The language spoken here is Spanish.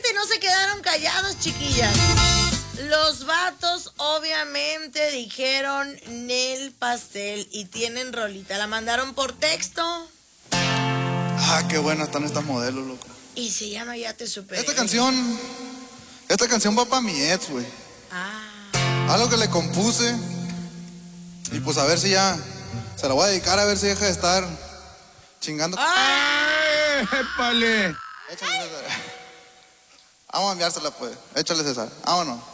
obviamente no se quedaron callados, chiquillas. Los vatos obviamente dijeron Nel Pastel y tienen rolita. La mandaron por texto. Ah, qué buenas están estas modelos, loco. Y se llama Ya te superé. Esta canción va para mi ex, güey. Ah. Algo que le compuse. Y pues a ver si ya se la voy a dedicar, a ver si deja de estar chingando. ¡Ay! ¡Épale! Échale, César. Vamos a enviársela, pues. Échale, César. Vámonos.